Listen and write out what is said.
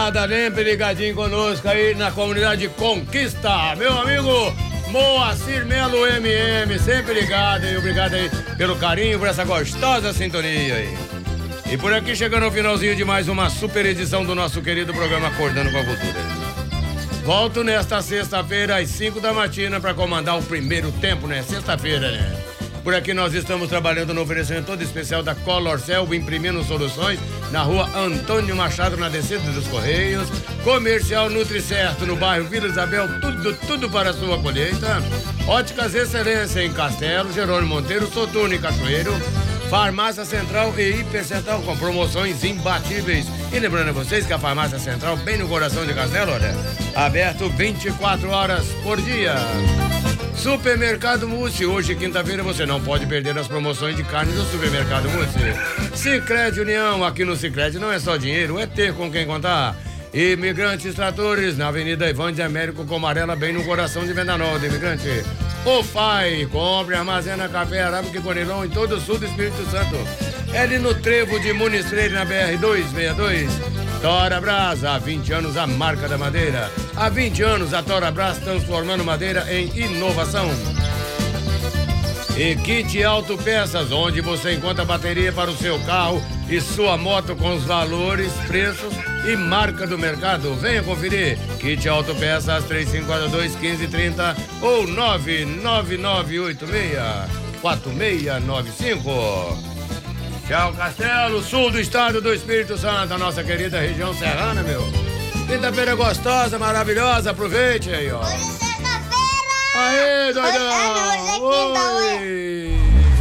moçada, sempre ligadinho conosco aí na comunidade Conquista. Meu amigo Moacir Melo MM, sempre ligado aí, obrigado aí pelo carinho, por essa gostosa sintonia aí. E por aqui chegando ao finalzinho de mais uma super edição do nosso querido programa Acordando com a Cultura. Volto nesta sexta-feira às 5 da matina para comandar o primeiro tempo, né? Sexta-feira, né? Por aqui nós estamos trabalhando no oferecimento todo especial da Colorcel, imprimindo soluções na rua Antônio Machado, na descida dos Correios. Comercial Nutricerto, no bairro Vila Isabel, tudo para a sua colheita. Óticas Excelência em Castelo, Jerônimo Monteiro, Soturno e Cachoeiro. Farmácia Central e Hipercentral com promoções imbatíveis. E lembrando a vocês que a Farmácia Central, bem no coração de Castelo, olha, aberto 24 horas por dia. Supermercado Mussi, hoje quinta-feira você não pode perder as promoções de carne do Supermercado Mussi. Sicredi União, aqui no Sicredi não é só dinheiro, é ter com quem contar. Imigrantes Tratores, na Avenida Ivan de Américo com Amarela, bem no coração de Venda Nova, Imigrante. OFAI, compre e armazena café arábica e conilon em todo o sul do Espírito Santo. É ali no trevo de Muniz na BR-262. Tora Brás, há 20 anos a marca da madeira. Há 20 anos a Tora Brás transformando madeira em inovação. E Kit Autopeças, onde você encontra bateria para o seu carro e sua moto com os valores, preços e marca do mercado. Venha conferir. Kit Autopeças 3542-1530 ou 99986-4695. Tchau, Castelo, sul do estado do Espírito Santo, a nossa querida região serrana, meu. Quinta-feira gostosa, maravilhosa, aproveite aí, ó. Hoje é sexta-feira! Aê, doidão! Hoje é quinta,